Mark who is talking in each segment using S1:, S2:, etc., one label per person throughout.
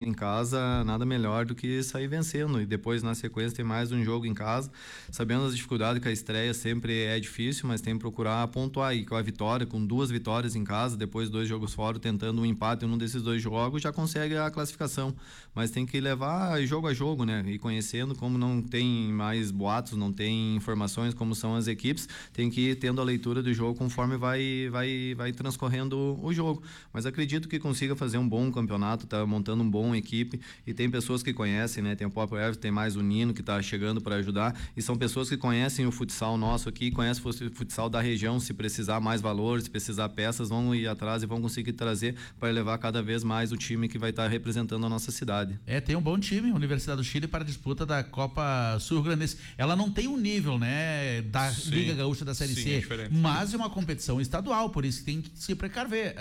S1: em casa, nada melhor do que sair vencendo. E depois, na sequência, tem mais um jogo em casa. Sabendo as dificuldades que a estreia sempre é difícil, mas tem que procurar pontuar. E com a vitória, com 2 vitórias em casa, depois 2 jogos fora, tentando um empate em um desses 2 jogos, já consegue a classificação. Mas tem que levar jogo a jogo, né? E conhecendo, como não tem mais boatos, não tem informações como são as equipes, tem que ir tendo a leitura do jogo conforme vai transcorrendo o jogo. Mas acredito que consiga fazer um bom campeonato, tá montando uma boa equipe, e tem pessoas que conhecem, né? Tem o próprio Everton, tem mais o Nino que está chegando para ajudar, e são pessoas que conhecem o futsal nosso aqui, conhecem o futsal da região. Se precisar mais valores, se precisar peças, vão ir atrás e vão conseguir trazer para levar cada vez mais o time que vai estar representando a nossa cidade.
S2: Tem um bom time, Universidade do Chile, para a disputa da Copa Sul-Grandense. Ela não tem um nível, né, da Liga Gaúcha da Série C, mas é uma competição estadual, por isso que tem que se precaver.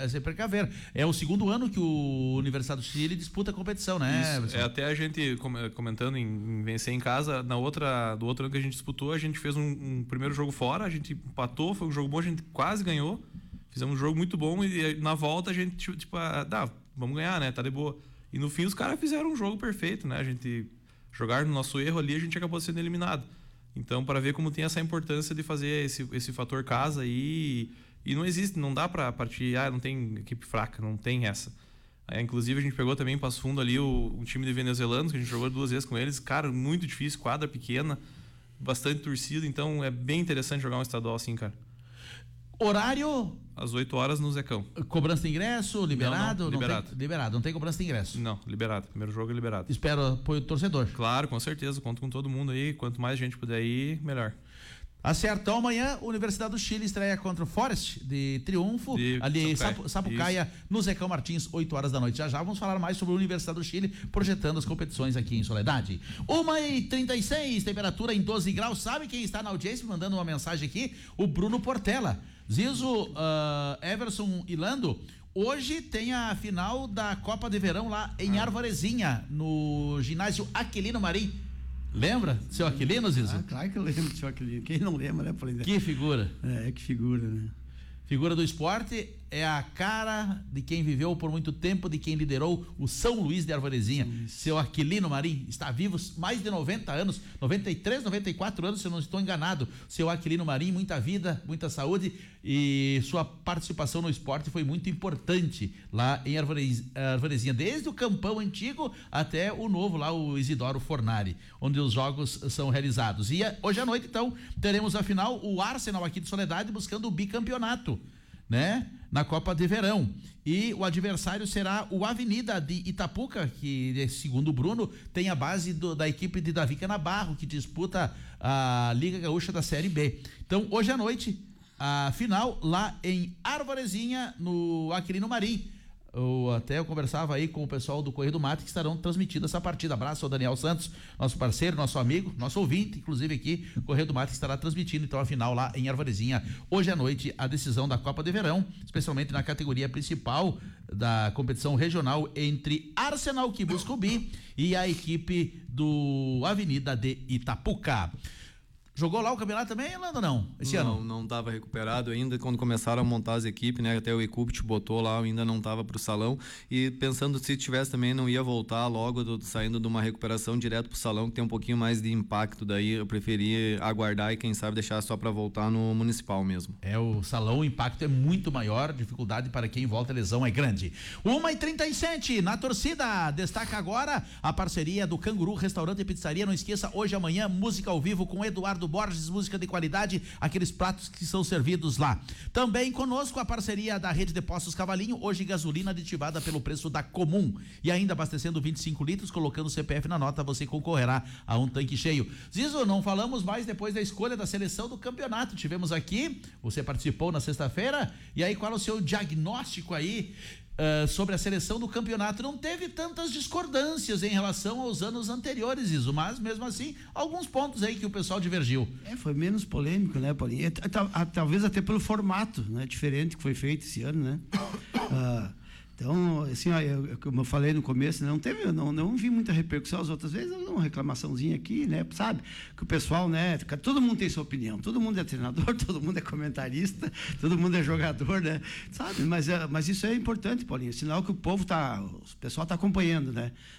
S2: É o segundo ano que o Universidade do Chile disputa a competição, né?
S3: Até a gente comentando em vencer em casa, do outro ano que a gente disputou, a gente fez um primeiro jogo fora, a gente empatou, foi um jogo bom, a gente quase ganhou, fizemos um jogo muito bom, e na volta a gente vamos ganhar, né, tá de boa. E no fim os caras fizeram um jogo perfeito, né, a gente jogar no nosso erro ali, a gente acabou sendo eliminado. Então, para ver como tem essa importância de fazer esse fator casa aí, e não existe, não dá para partir, não tem equipe fraca, não tem essa. Inclusive a gente pegou também em Passo Fundo ali um time de venezuelanos, que a gente jogou 2 vezes com eles, cara, muito difícil, quadra pequena, bastante torcida, então é bem interessante jogar um estadual assim, cara.
S2: Horário?
S3: Às 8 horas no Zecão.
S2: Cobrança de ingresso, liberado?
S3: Não, liberado.
S2: Liberado, não tem cobrança de ingresso?
S3: Não, liberado. Primeiro jogo é liberado.
S2: Espero apoio do torcedor.
S3: Claro, com certeza, conto com todo mundo aí, quanto mais gente puder ir, melhor.
S2: Acerto. Então amanhã, Universidade do Chile estreia contra o Forest de Triunfo, ali Sapucaia, no Zecão Martins, 8 horas da noite. Já vamos falar mais sobre a Universidade do Chile, projetando as competições aqui em Soledade. 1h36, temperatura em 12 graus. Sabe quem está na audiência mandando uma mensagem aqui? O Bruno Portela. Zizo, Everson e Lando, hoje tem a final da Copa de Verão lá em Arvorezinha, no ginásio Aquilino Marim. Lembra, seu Aquilino, Zizo?
S4: Claro que eu lembro do seu Aquilino. Quem não lembra, né?
S2: Que figura.
S4: Que figura, né?
S2: Figura do esporte, é a cara de quem viveu por muito tempo, de quem liderou o São Luís de Arvorezinha. Seu Aquilino Marim está vivo mais de 90 anos, 93, 94 anos, se eu não estou enganado. Seu Aquilino Marim, muita vida, muita saúde, e sua participação no esporte foi muito importante lá em Arvorezinha, desde o campão antigo até o novo lá, o Isidoro Fornari, onde os jogos são realizados. E hoje à noite, então, teremos a final, o Arsenal aqui de Soledade buscando o bicampeonato, né? Na Copa de Verão. E o adversário será o Avenida de Itapuca, que, segundo o Bruno, tem a base da equipe de Davi Canabarro, que disputa a Liga Gaúcha da Série B. Então, hoje à noite, a final lá em Arvorezinha, no Aquilino Marim. Eu conversava aí com o pessoal do Correio do Mate, que estarão transmitindo essa partida. Abraço ao Daniel Santos, nosso parceiro, nosso amigo, nosso ouvinte, inclusive aqui, o Correio do Mate estará transmitindo então a final lá em Arvorezinha, hoje à noite, a decisão da Copa de Verão, especialmente na categoria principal da competição regional, entre Arsenal, que busca o bi, e a equipe do Avenida de Itapuca. Jogou lá o campeonato também, Lando, não? Esse ano?
S1: Não estava recuperado ainda. Quando começaram a montar as equipes, né? Até o Ecubit botou lá, ainda não estava para o salão. E pensando se tivesse também, não ia voltar logo saindo de uma recuperação direto para o salão, que tem um pouquinho mais de impacto. Daí eu preferi aguardar e quem sabe deixar só para voltar no municipal mesmo.
S2: O salão, o impacto é muito maior, dificuldade para quem volta, a lesão é grande. 1h37, na torcida, destaca agora a parceria do Canguru Restaurante e Pizzaria. Não esqueça, hoje e amanhã, música ao vivo com Eduardo Borges, música de qualidade, aqueles pratos que são servidos lá. Também conosco a parceria da Rede de Postos Cavalinho, hoje gasolina aditivada pelo preço da Comum. E ainda abastecendo 25 litros, colocando o CPF na nota, você concorrerá a um tanque cheio. Zizo, não falamos mais depois da escolha da seleção do campeonato. Tivemos aqui, você participou na sexta-feira, e aí qual é o seu diagnóstico aí sobre a seleção do campeonato? Não teve tantas discordâncias em relação aos anos anteriores, Iso, mas mesmo assim, alguns pontos aí que o pessoal divergiu.
S4: Foi menos polêmico, né, Paulinho? Talvez até pelo formato, né, diferente que foi feito esse ano, né? Então, assim, como eu falei no começo, não vi muita repercussão. As outras vezes, uma reclamaçãozinha aqui, né? Sabe? Que o pessoal, né? Todo mundo tem sua opinião. Todo mundo é treinador, todo mundo é comentarista, todo mundo é jogador, né? Sabe? Mas isso é importante, Paulinho. Sinal que o pessoal está acompanhando, né?